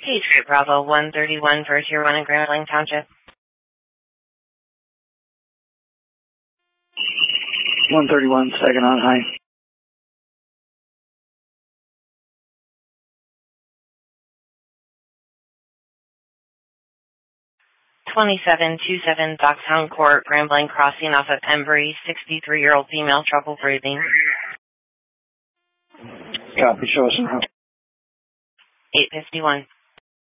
Patriot Bravo 131 for Tier 1 in Grambling Township. 131, second on high. $2727 Docktown Court, Grambling Crossing off of Embry, 63-year-old female, trouble breathing. Copy, show us around. 851.